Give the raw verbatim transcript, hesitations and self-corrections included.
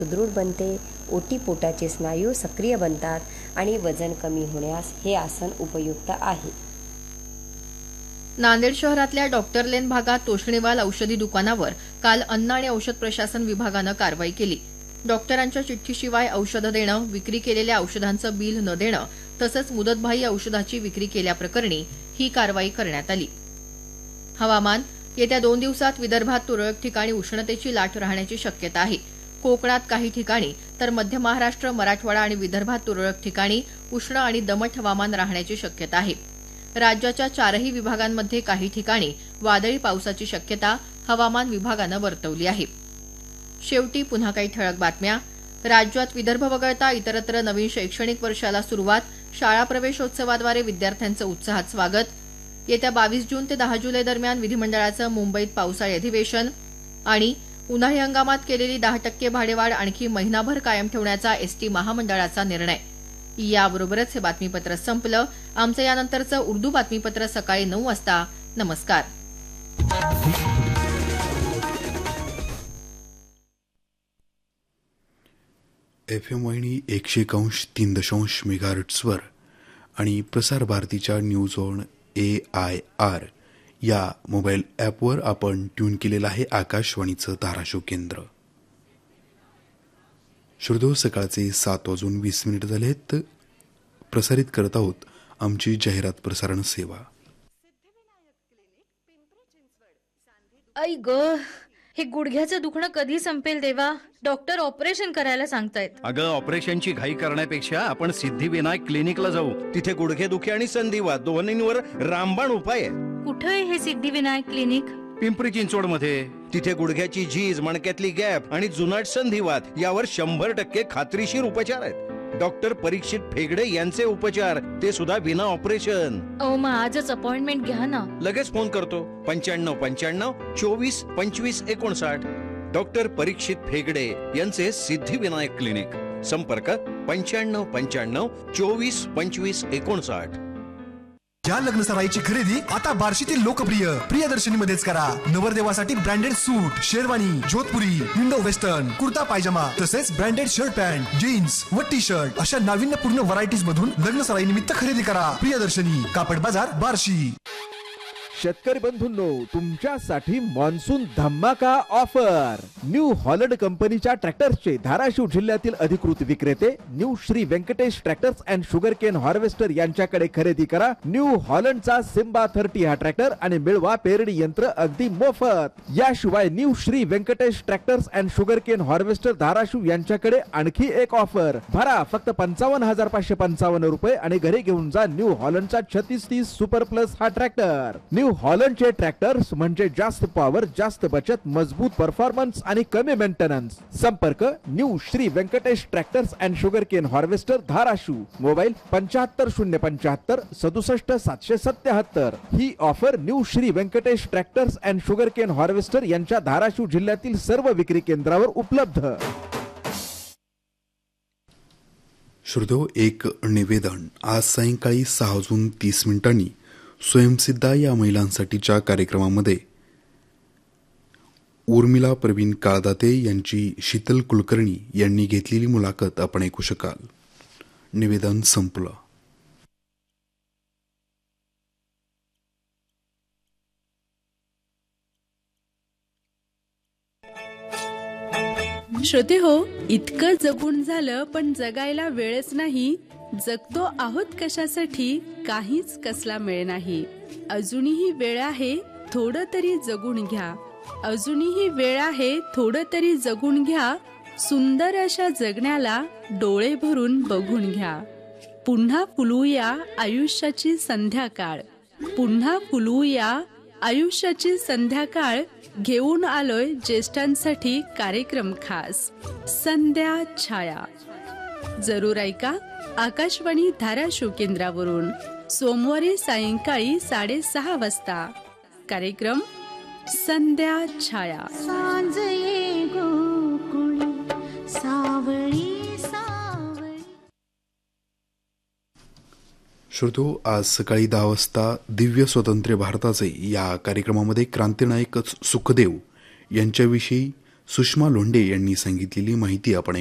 सुदृढ बनते, ओटीपोटाचे स्नायू सक्रिय बनतात आणि वजन कमी होण्यास हे आसन उपयुक्त आहे. नांदेड शहरातल्या डॉक्टर लेन भागात तोष्णीवाल औषधी दुकानावर काल अन्न आणि औषध प्रशासन विभागानं कारवाई केली. डॉक्टरांच्या चिठ्ठीशिवाय औषधं देणं, विक्री केलेल्या औषधांचं बिल न देणं तसंच मुदतबाह्य औषधाची विक्री केल्याप्रकरणी ही कारवाई करण्यात आली. हवामान. येत्या दोन दिवसात विदर्भात तुरळक ठिकाणी उष्णतेची लाट राहण्याची शक्यता आहे. कोकणात काही ठिकाणी तर मध्य महाराष्ट्र, मराठवाडा आणि विदर्भात तुरळक ठिकाणी उष्ण आणि दमट हवामान राहण्याची शक्यता आहे. राज्याच्या चारही विभागांमध्ये काही ठिकाणी वादळी पावसाची शक्यता हवामान विभागानं वर्तवली आहे. शेवटी पुन्हा काही ठळक बातम्या. राज्यात विदर्भ वगळता इतरत्र नवीन शैक्षणिक वर्षाला सुरुवात. शाळा प्रवेशोत्सवाद्वारे विद्यार्थ्यांचं उत्साहात स्वागत. येत्या बावीस जून ते दहा जुलै दरम्यान विधिमंडळाचं मुंबईत पावसाळी अधिवेशन. आणि उन्हाळी हंगामात केलेली दहा टक्के भाडेवाढ आणखी महिनाभर कायम ठेवण्याचा एसटी महामंडळाचा निर्णय. याबरोबरच हे बातमीपत्र संपलं. आमचं यानंतरचं उर्दू बातमीपत्र सकाळी नऊ वाजता. नमस्कार. एफ एम वाहिनी एकशे एकांश तीन दशांश मेगाहर्ट्झवर आणि प्रसार भारतीच्या news on A I R या मोबाईल ॲपवर आपण ट्यून केलेलं आहे आकाशवाणीचं धाराशिव केंद्र. श्रोतो, सकाळचे सात वाजून वीस मिनिट झालेत. प्रसारित करत आहोत आमची जाहिरात प्रसारण सेवा. आई ग, हे गुडघ्याचं दुखणं कधी संपेल देवा? डॉक्टर ऑपरेशन करायला सांगतायत. अगं, ऑपरेशनची घाई करण्यापेक्षा आपण सिद्धिविनायक क्लिनिकला जाऊ. तिथे गुडघेदुखी आणि संधिवात दोन्हींवर रामबाण उपाय आहे. कुठे आहे हे सिद्धिविनायक क्लिनिक? पिंपरी चिंचवड मध्ये. तिथे गुडघ्याची झीज, मणक्यातली गॅप आणि जुनाट संधिवात यावर शंभर टक्के खात्रीशीर उपचार आहेत. डॉक्टर परीक्षित फेगडे यांचे उपचार, ते सुद्धा विना ऑपरेशन. अहो, मग आजच अपॉइंटमेंट घ्या ना. लगेच फोन करतो. पंच्याण्णव पंच्याण्णव चोवीस पंचवीस एकोणसाठ. डॉक्टर परीक्षित फेगडे यांचे सिद्धिविनायक क्लिनिक. संपर्क पंच्याण्णव पंच्याण्णव चोवीस पंचवीस एकोणसाठ. या लग्न सराईची खरेदी आता बार्शीतील लोकप्रिय प्रियदर्शनी मध्येच करा. नवरदेवासाठी ब्रँडेड सूट, शेरवानी, जोधपुरी, इंडो वेस्टर्न, कुर्ता पायजमा तसेच ब्रँडेड शर्ट, पॅन्ट, जीन्स व टी शर्ट अशा नाविन्यपूर्ण व्हरायटीज मधून लग्न सराई निमित्त खरेदी करा. प्रियदर्शनी, कापड बाजार, बार्शी. शेतकरी बंधूंनो, तुमच्यासाठी मान्सून धमाका ऑफर. न्यू हॉलंड कंपनीच्या ट्रॅक्टर्सचे धाराशिव जिल्ह्यातील अधिकृत विक्रेते new Shri Venkatesh tractors and sugar cane harvester यांच्याकडे खरेदी करा. न्यू हॉलंडचा सिम्बा थर्टी हा ट्रॅक्टर आणि मिळवा पेरणी यंत्र अगदी मोफत. याशिवाय new Shri Venkatesh tractors and sugar cane harvester Dharashiv यांच्याकडे आणखी एक ऑफर. भरा फक्त पंचावन्न हजार पाचशे पंचावन्न रुपये आणि घरी घेऊन जा न्यू हॉलंडचा छत्तीस तीस सुपर प्लस हा ट्रॅक्टर. न्यू हॉलंडचे ट्रॅक्टर्स म्हणजे जास्त पॉवर, जास्त बचत, मजबूत परफॉर्मन्स आणि कमी मेंटेनन्स. संपर्क new Shri Venkatesh tractors and sugar cane harvester Dharashiv. Mobile पंच्याहत्तर शून्य पंच्याहत्तर सदुसष्ट सातशे सत्याहत्तर. ही offer new Shri Venkatesh tractors and sugar cane harvester यांच्या धाराशिव जिल्ह्यातील सर्व विक्री केंद्रावर उपलब्ध. श्रोतो, एक निवेदन. आज सायंकाळी सहा वाजून तीस मिनिटांनी स्वयंसिद्धा या महिलांसाठीच्या कार्यक्रमामध्ये उर्मिला प्रवीण काळदाते यांची शीतल कुलकर्णी यांनी घेतलेली मुलाखत आपण ऐकू शकाल. निवेदन संपलं. श्रोते हो, इतकं जगून झालं पण जगायला वेळच नाही. जगतो आहोत कशासाठी, काहीच कसला मेळ नाही. अजूनही वेळ आहे, थोडं तरी जगून घ्या. अजूनही वेळ आहे, थोडं तरी जगून घ्या. सुंदर अशा जगण्याला डोळे भरून बघून घ्या. पुन्हा फुलूया आयुष्याची संध्याकाळ. पुन्हा फुलूया आयुष्याची संध्याकाळ. घेऊन आलोय ज्येष्ठांसाठी कार्यक्रम खास, संध्या छाया. जरूर ऐका आकाशवाणी धाराशिव केंद्रावरून सोमवारी सायंकाळी साडेसहा वाजता कार्यक्रम संध्या छाया. सांज ये गोकुळी सावळी सावळी. श्रोतो, आज सकाळी दहा वाजता दिव्य स्वतंत्र भारताचे या कार्यक्रमामध्ये क्रांतिनायक सुखदेव यांच्याविषयी सुषमा लोंढे यांनी सांगितलेली माहिती आपण